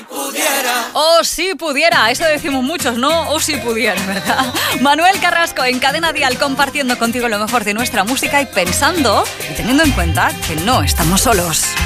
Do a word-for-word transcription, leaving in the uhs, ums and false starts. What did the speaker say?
pudiera. Oh, si pudiera, eso decimos muchos, ¿no? Oh, si pudiera, ¿verdad? Manuel Carrasco en Cadena Dial, compartiendo contigo lo mejor de nuestra música y pensando y teniendo en cuenta que no estamos solos.